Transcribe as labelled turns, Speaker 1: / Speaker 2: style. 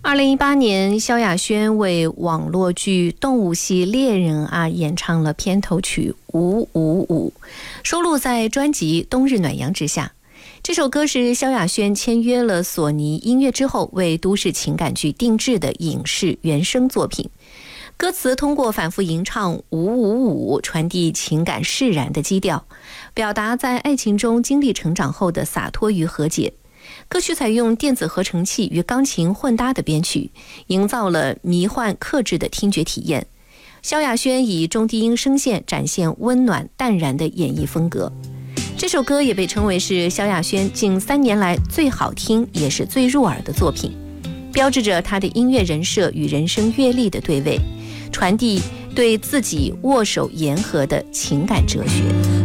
Speaker 1: 2018年，萧亚轩为网络剧《动物系猎人》演唱了片头曲《555》，收录在专辑《冬日暖阳之下》。这首歌是萧亚轩签约了索尼音乐之后为都市情感剧定制的影视原声作品。歌词通过反复吟唱555传递情感释然的基调，表达在爱情中经历成长后的洒脱与和解。歌曲采用电子合成器与钢琴混搭的编曲，营造了迷幻克制的听觉体验。萧亚轩以中低音声线展现温暖淡然的演绎风格。这首歌也被称为是萧亚轩近3年来最好听也是最入耳的作品，标志着他的音乐人设与人生阅历的对位，传递对自己握手言和的情感哲学。